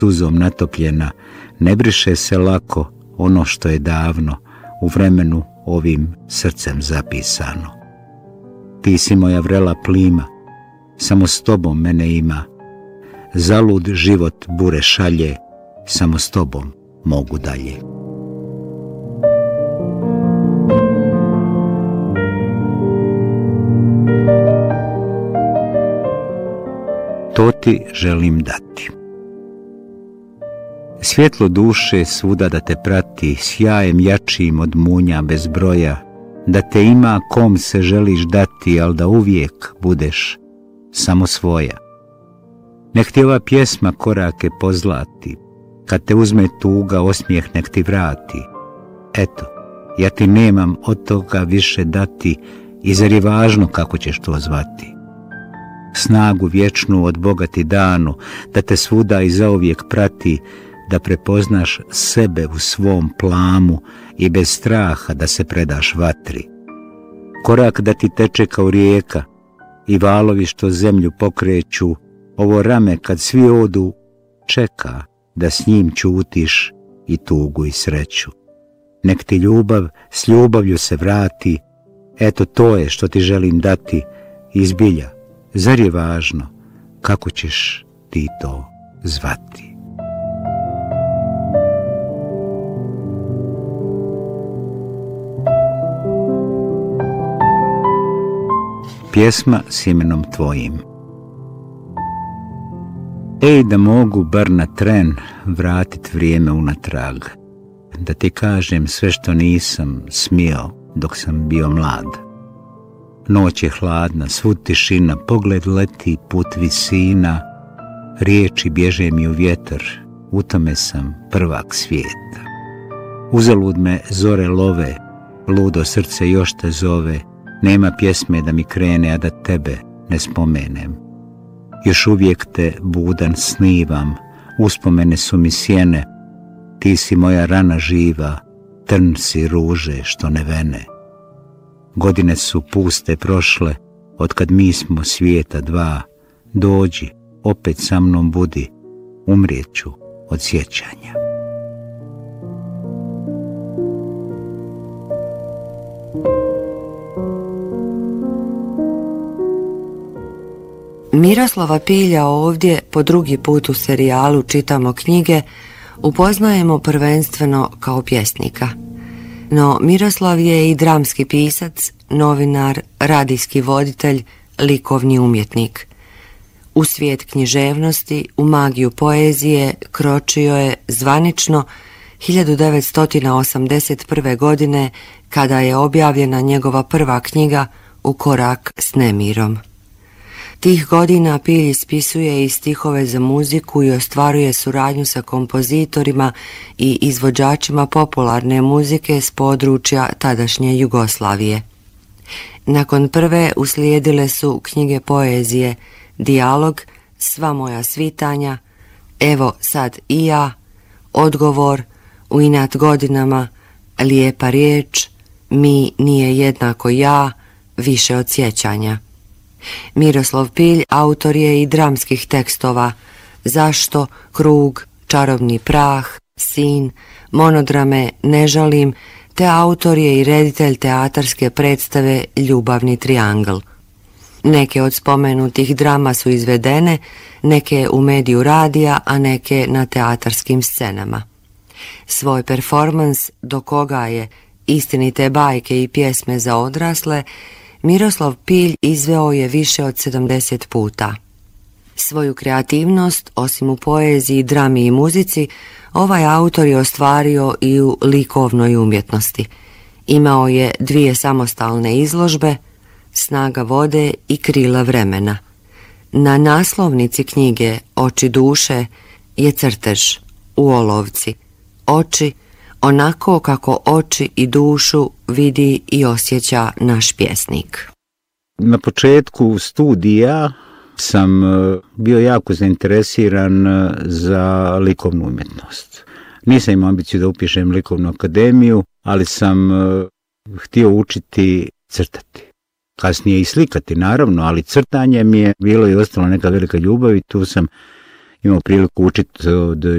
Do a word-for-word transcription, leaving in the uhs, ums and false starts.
suzom natopljena, ne briše se lako ono što je davno u vremenu ovim srcem zapisano. Ti si moja vrela plima, samo s tobom mene ima, zalud život bure šalje, samo s tobom mogu dalje. To ti želim dati. Svjetlo duše svuda da te prati, sjajem jačim od munja bez broja, da te ima kom se želiš dati, al da uvijek budeš samo svoja. Nek ti ova pjesma korake pozlati, kad te uzme tuga osmijeh nek ti vrati. Eto, ja ti nemam od toga više dati, i zar je važno kako ćeš to zvati? Snagu vječnu od Boga ti danu, da te svuda i zauvijek prati, da prepoznaš sebe u svom plamu i bez straha da se predaš vatri. Korak da ti teče kao rijeka i valovi što zemlju pokreću, ovo rame kad svi odu čeka da s njim ćutiš i tugu i sreću. Nek ti ljubav s ljubavlju se vrati, eto to je što ti želim dati, izbilja, zar je važno kako ćeš ti to zvati? Pjesma s imenom tvojim. Ej, da mogu bar na tren vratit vrijeme unatrag, da ti kažem sve što nisam smio dok sam bio mlad. Noć je hladna, svud tišina, pogled leti put visina, riječi bježe mi u vjetar, u tome sam prvak svijeta. Uzalud me zore love, ludo srce još te zove, nema pjesme da mi krene, a da tebe ne spomenem. Još uvijek te budan snivam, uspomene su mi sjene, ti si moja rana živa, trn si ruže što ne vene. Godine su puste prošle, otkad mi smo svijeta dva, dođi, opet sa mnom budi, umrijeću od sjećanja. Miroslava Pilja ovdje po drugi put u serijalu Čitamo knjige upoznajemo prvenstveno kao pjesnika. No Miroslav je i dramski pisac, novinar, radijski voditelj, likovni umjetnik. U svijet književnosti, u magiju poezije kročio je zvanično hiljadu devetsto osamdeset prve. godine kada je objavljena njegova prva knjiga U korak s nemirom. Tih godina Pilj ispisuje i stihove za muziku i ostvaruje suradnju sa kompozitorima i izvođačima popularne muzike s područja tadašnje Jugoslavije. Nakon prve uslijedile su knjige poezije Dijalog, Sva moja svitanja, Evo sad i ja, Odgovor, U inat godinama, Lijepa riječ, Mi nije jednako ja, Više od sjećanja. Miroslav Pilj autor je i dramskih tekstova Zašto, Krug, Čarobni prah, Sin, monodrame Ne žalim, te autor je i reditelj teatarske predstave Ljubavni triangl. Neke od spomenutih drama su izvedene, neke u mediju radija, a neke na teatarskim scenama. Svoj performans Do koga je, istinite bajke i pjesme za odrasle, Miroslav Pilj izveo je više od sedamdeset puta. Svoju kreativnost, osim u poeziji, drami i muzici, ovaj autor je ostvario i u likovnoj umjetnosti. Imao je dvije samostalne izložbe, Snaga vode i Krila vremena. Na naslovnici knjige Oči duše je crtež u olovci. Oči, onako kako oči i dušu vidi i osjeća naš pjesnik. Na početku studija sam bio jako zainteresiran za likovnu umjetnost. Nisam imao ambiciju da upišem likovnu akademiju, ali sam htio učiti crtati. Kasnije i slikati, naravno, ali crtanje mi je bilo i ostalo neka velika ljubav i tu sam imao priliku učiti od